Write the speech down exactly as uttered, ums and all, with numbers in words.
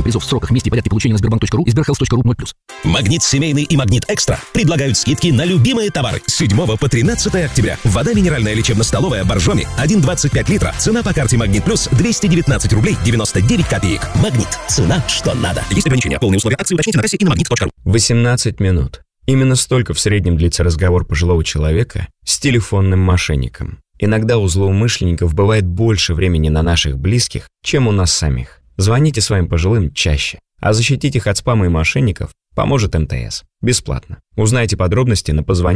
призов в сроках, месте и порядке получения на сбербанк точка ру и сберхелс точка ру ноль плюс. Магнит Семейный и Магнит Экстра предлагают скидки на любимые товары с седьмого по тринадцатое октября. Вода минеральная лечебно-столовая Боржоми один целых двадцать пять литра. Цена по карте Магнит Плюс двести девятнадцать рублей девяносто девять копеек. Магнит. Цена, что надо. Есть ограничения. Полные условия акции уточните на кассе и на магнит точка ру. восемнадцать минут. Именно столько в среднем длится разговор пожилого человека с телефонным мошенником. Иногда у злоумышленников бывает больше времени на наших близких, чем у нас самих. Звоните своим пожилым чаще, а защитить их от спама и мошенников поможет эм тэ эс. Бесплатно. Узнайте подробности на позвоните.